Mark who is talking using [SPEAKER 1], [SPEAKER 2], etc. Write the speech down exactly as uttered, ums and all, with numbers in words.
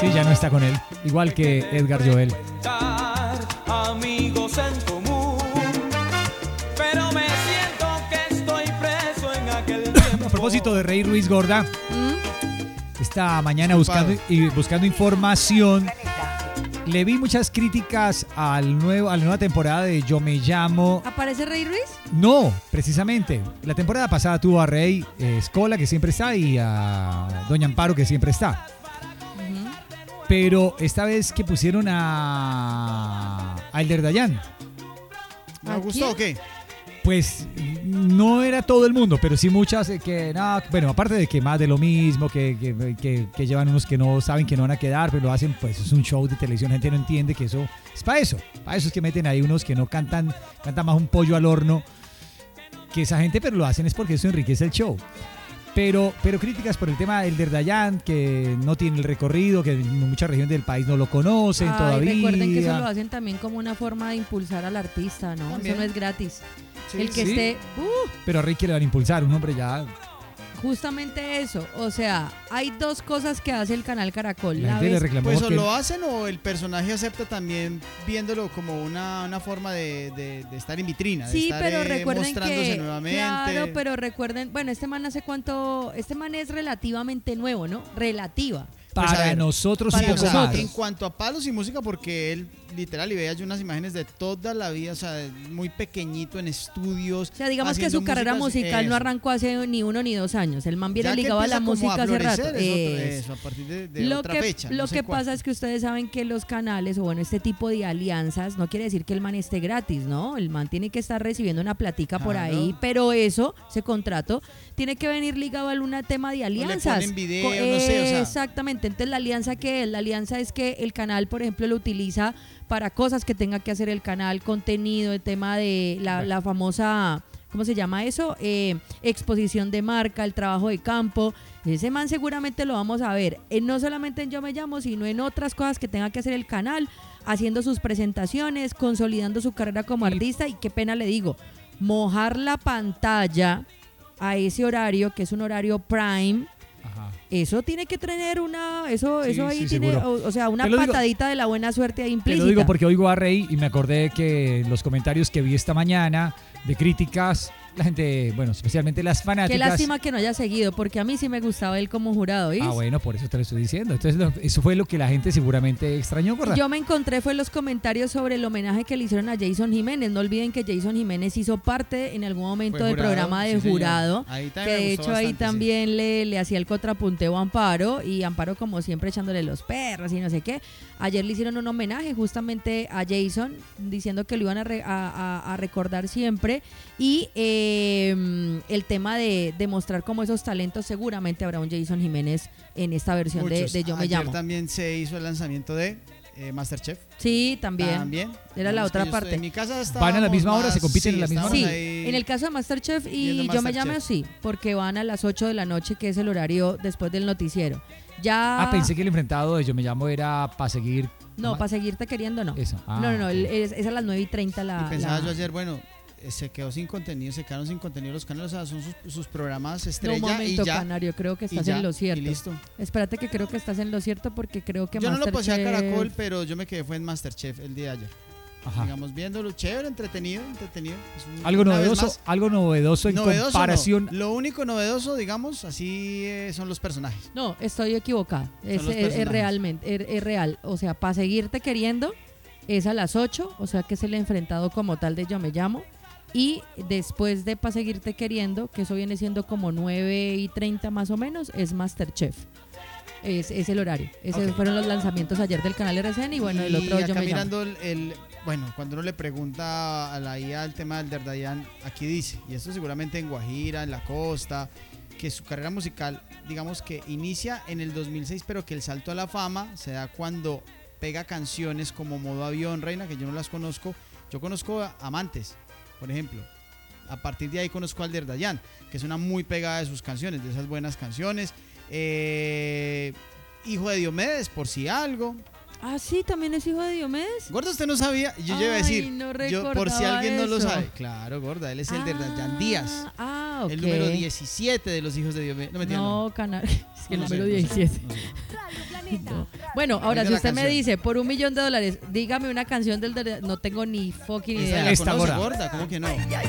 [SPEAKER 1] Sí, ya no está con él, igual que Edgar Joel.
[SPEAKER 2] Amigos en común, pero me siento que estoy preso en aquel tiempo.
[SPEAKER 1] A propósito de Rey Ruiz Gorda,
[SPEAKER 3] ¿Mm?
[SPEAKER 1] esta mañana buscando, y buscando información, le vi muchas críticas al nuevo, a la nueva temporada de Yo Me Llamo.
[SPEAKER 3] ¿Aparece Rey Ruiz?
[SPEAKER 1] No, precisamente. La temporada pasada tuvo a Rey eh, Escola, que siempre está, y a Doña Amparo, que siempre está. Pero esta vez que pusieron a, a Elder Dayan.
[SPEAKER 4] ¿Me gustó o qué?
[SPEAKER 1] Pues no era todo el mundo, pero sí muchas eh, que, no, bueno, aparte de que más de lo mismo, que, que, que, que llevan unos que no saben que no van a quedar, pero lo hacen, pues es un show de televisión, la gente no entiende que eso es para eso. Para eso es que meten ahí unos que no cantan, cantan más un pollo al horno que esa gente, pero lo hacen es porque eso enriquece el show. Pero, pero críticas por el tema del Dayan, que no tiene el recorrido, que en muchas regiones del país no lo conocen
[SPEAKER 3] Ay,
[SPEAKER 1] todavía.
[SPEAKER 3] Recuerden que eso lo hacen también como una forma de impulsar al artista, ¿no?
[SPEAKER 4] También.
[SPEAKER 3] Eso no es gratis.
[SPEAKER 4] Sí,
[SPEAKER 3] el que
[SPEAKER 1] sí.
[SPEAKER 3] esté... Uh,
[SPEAKER 1] Pero a Ricky le van a impulsar, un hombre ya...
[SPEAKER 3] justamente eso. O sea, hay dos cosas que hace el canal Caracol.
[SPEAKER 1] La
[SPEAKER 3] La
[SPEAKER 1] gente le
[SPEAKER 3] vez-
[SPEAKER 1] reclamó
[SPEAKER 4] Pues o
[SPEAKER 1] que-
[SPEAKER 4] lo hacen o el personaje acepta también viéndolo como una, una forma de, de- de estar en vitrina, de
[SPEAKER 3] Sí,
[SPEAKER 4] estar
[SPEAKER 3] pero
[SPEAKER 4] eh,
[SPEAKER 3] recuerden
[SPEAKER 4] mostrándose
[SPEAKER 3] que
[SPEAKER 4] nuevamente.
[SPEAKER 3] claro, pero recuerden, bueno, este man hace cuánto, este man es relativamente nuevo, ¿no? Relativa.
[SPEAKER 4] Pues,
[SPEAKER 1] para
[SPEAKER 4] a ver,
[SPEAKER 1] nosotros
[SPEAKER 3] para
[SPEAKER 1] un poco
[SPEAKER 3] nosotros.
[SPEAKER 1] más.
[SPEAKER 4] En cuanto a palos y música, porque él literal, y veía yo unas imágenes de toda la vida, o sea, muy pequeñito en estudios.
[SPEAKER 3] O sea, digamos que
[SPEAKER 4] haciendo
[SPEAKER 3] su carrera
[SPEAKER 4] músicas,
[SPEAKER 3] musical no
[SPEAKER 4] eso.
[SPEAKER 3] arrancó hace ni uno ni dos años. El man viene
[SPEAKER 4] Ya que
[SPEAKER 3] ligado a la
[SPEAKER 4] empieza como
[SPEAKER 3] música
[SPEAKER 4] a
[SPEAKER 3] hace rato.
[SPEAKER 4] florecer, es otro-
[SPEAKER 3] Eso.
[SPEAKER 4] eso, a partir de, de
[SPEAKER 3] Lo
[SPEAKER 4] otra
[SPEAKER 3] que,
[SPEAKER 4] fecha.
[SPEAKER 3] lo
[SPEAKER 4] no sé
[SPEAKER 3] que
[SPEAKER 4] cuál.
[SPEAKER 3] pasa es que ustedes saben que los canales, o bueno, este tipo de alianzas, no quiere decir que el man esté gratis, ¿no? El man tiene que estar recibiendo una platica por
[SPEAKER 4] Claro.
[SPEAKER 3] ahí, pero eso, ese contrato, tiene que venir ligado a un tema de alianzas.
[SPEAKER 4] ponen video,
[SPEAKER 3] Co-
[SPEAKER 4] no sé, o sea.
[SPEAKER 3] Exactamente. Entonces, ¿la alianza qué es? La alianza es que el canal, por ejemplo, lo utiliza para cosas que tenga que hacer el canal, contenido, el tema de la, la famosa... ¿Cómo se llama eso? Eh, exposición de marca, el trabajo de campo. Ese man seguramente lo vamos a ver, eh, no solamente en Yo Me Llamo, sino en otras cosas que tenga que hacer el canal, haciendo sus presentaciones, consolidando su carrera como artista. Y qué pena le digo, mojar la pantalla a ese horario, que es un horario prime,
[SPEAKER 1] Ajá.
[SPEAKER 3] eso tiene que tener una, eso,
[SPEAKER 1] Sí,
[SPEAKER 3] eso ahí
[SPEAKER 1] sí,
[SPEAKER 3] tiene,
[SPEAKER 1] seguro.
[SPEAKER 3] o, o sea, una
[SPEAKER 1] Te lo digo-
[SPEAKER 3] patadita de la buena suerte ahí
[SPEAKER 1] Te
[SPEAKER 3] implícita.
[SPEAKER 1] lo digo porque oigo a Rey y me acordé que en los comentarios que vi esta mañana de críticas, la gente, bueno, especialmente las fanáticas.
[SPEAKER 3] Qué lástima que no haya seguido, porque a mí sí me gustaba él como jurado, ¿viste?
[SPEAKER 1] Ah, bueno, por eso te lo estoy diciendo. Entonces, lo- eso fue lo que la gente seguramente extrañó, ¿verdad?
[SPEAKER 3] Yo me encontré fue los comentarios sobre el homenaje que le hicieron a Jason Jiménez. No olviden que Jason Jiménez hizo parte en algún momento
[SPEAKER 4] Fue
[SPEAKER 3] del
[SPEAKER 4] jurado,
[SPEAKER 3] programa de
[SPEAKER 4] sí, señor.
[SPEAKER 3] jurado,
[SPEAKER 4] Ahí
[SPEAKER 3] que
[SPEAKER 4] también me
[SPEAKER 3] de
[SPEAKER 4] gustó
[SPEAKER 3] hecho ahí
[SPEAKER 4] bastante, sí.
[SPEAKER 3] también le, le hacía el contrapunteo a Amparo, y Amparo como siempre echándole los perros y no sé qué. Ayer le hicieron un homenaje justamente a Jason, diciendo que lo iban a, re- a- a- a recordar siempre, y eh, el tema de, de mostrar como esos talentos. Seguramente habrá un Jason Jiménez en esta versión de,
[SPEAKER 4] Muchos.
[SPEAKER 3] de Yo Me
[SPEAKER 4] Ayer
[SPEAKER 3] Llamo.
[SPEAKER 4] también se hizo el lanzamiento de eh, Masterchef.
[SPEAKER 3] Sí, también.
[SPEAKER 4] También.
[SPEAKER 3] Era la
[SPEAKER 4] Digamos que
[SPEAKER 3] otra
[SPEAKER 4] yo
[SPEAKER 3] parte.
[SPEAKER 4] estoy- En mi casa
[SPEAKER 1] ¿Van a la misma hora?
[SPEAKER 4] estábamos
[SPEAKER 1] ¿Se compiten
[SPEAKER 4] más-
[SPEAKER 1] en la misma
[SPEAKER 4] sí,
[SPEAKER 1] hora?
[SPEAKER 3] Sí,
[SPEAKER 4] estábamos ahí
[SPEAKER 3] en el caso de Masterchef y
[SPEAKER 4] viendo
[SPEAKER 3] Yo Me
[SPEAKER 4] Masterchef.
[SPEAKER 3] Llamo, sí, porque van a las ocho de la noche, que es el horario después del noticiero. Ya...
[SPEAKER 1] Ah, pensé que el enfrentado de Yo Me Llamo era para seguir.
[SPEAKER 3] No,
[SPEAKER 1] ma-
[SPEAKER 3] para seguirte queriendo, no.
[SPEAKER 1] Eso. Ah,
[SPEAKER 3] no, no, no,
[SPEAKER 1] ok.
[SPEAKER 3] el- es, es a las nueve y treinta la...
[SPEAKER 4] Y pensaba
[SPEAKER 3] la-
[SPEAKER 4] yo ayer, bueno, eh, se quedó sin contenido, se quedaron sin contenido los canales, o sea, son sus, sus programas
[SPEAKER 3] No,
[SPEAKER 4] estrella
[SPEAKER 3] un momento,
[SPEAKER 4] y ya.
[SPEAKER 3] Canario, creo que
[SPEAKER 4] y
[SPEAKER 3] estás
[SPEAKER 4] ya,
[SPEAKER 3] en lo
[SPEAKER 4] y
[SPEAKER 3] cierto.
[SPEAKER 4] listo.
[SPEAKER 3] Espérate que creo que estás en lo cierto, porque creo que
[SPEAKER 4] Yo no lo pasé a
[SPEAKER 3] Masterchef-
[SPEAKER 4] Caracol, pero yo me quedé fue en Masterchef el día de ayer.
[SPEAKER 1] Ajá.
[SPEAKER 4] Digamos, viéndolo, chévere, entretenido, entretenido. Es un-
[SPEAKER 1] Algo
[SPEAKER 4] una vez
[SPEAKER 1] novedoso,
[SPEAKER 4] más,
[SPEAKER 1] algo novedoso en
[SPEAKER 4] novedoso no.
[SPEAKER 1] comparación.
[SPEAKER 4] Lo único novedoso, digamos, así eh, son los personajes.
[SPEAKER 3] No, estoy equivocada. Es,
[SPEAKER 4] los
[SPEAKER 3] es- es
[SPEAKER 4] personajes.
[SPEAKER 3] realmente, es, es real. O sea, para seguirte queriendo es a las ocho, o sea que es el enfrentado como tal de Yo Me Llamo. Y después de para seguirte queriendo, que eso viene siendo como nueve y treinta más o menos, es Masterchef. Es, es el horario. Esos
[SPEAKER 4] Ok.
[SPEAKER 3] fueron los lanzamientos ayer del canal R C N, y bueno, el
[SPEAKER 4] Y
[SPEAKER 3] otro Yo
[SPEAKER 4] acá
[SPEAKER 3] Me Llamo.
[SPEAKER 4] mirando el, el- bueno, cuando uno le pregunta a la I A el tema del Dayan, aquí dice, y esto seguramente en Guajira, en la costa, que su carrera musical, digamos que inicia en el dos mil seis, pero que el salto a la fama se da cuando pega canciones como Modo Avión, Reina, que yo no las conozco. Yo conozco a Amantes, por ejemplo. A partir de ahí conozco al Dayan, que es una muy pegada de sus canciones, de esas buenas canciones. Eh, Hijo de Diomedes, por si algo.
[SPEAKER 3] Ah, sí, también es hijo de Diomedes.
[SPEAKER 4] Gordo, usted no sabía. Y yo ya iba a
[SPEAKER 3] Ay,
[SPEAKER 4] decir,
[SPEAKER 3] no
[SPEAKER 4] yo, por si
[SPEAKER 3] recordaba
[SPEAKER 4] alguien no lo
[SPEAKER 3] eso.
[SPEAKER 4] sabe. Claro, gorda, él es el de
[SPEAKER 3] Ah,
[SPEAKER 4] Dayan Díaz.
[SPEAKER 3] Ah, ok.
[SPEAKER 4] El número diecisiete de los hijos de Diomedes. No, mentira, no.
[SPEAKER 3] No, canal. Es que el
[SPEAKER 4] No sé,
[SPEAKER 3] número
[SPEAKER 4] no sé,
[SPEAKER 3] diecisiete.
[SPEAKER 4] no sé.
[SPEAKER 3] No. Bueno, ahora
[SPEAKER 4] Oiga
[SPEAKER 3] si
[SPEAKER 4] la
[SPEAKER 3] usted me
[SPEAKER 4] canción.
[SPEAKER 3] dice por un millón de dólares, dígame una canción del... del- no tengo ni fucking
[SPEAKER 4] Esa
[SPEAKER 3] idea.
[SPEAKER 4] la
[SPEAKER 1] Esta
[SPEAKER 4] conoce,
[SPEAKER 1] gorda.
[SPEAKER 4] gorda, ¿cómo que no?
[SPEAKER 2] Ay, ay,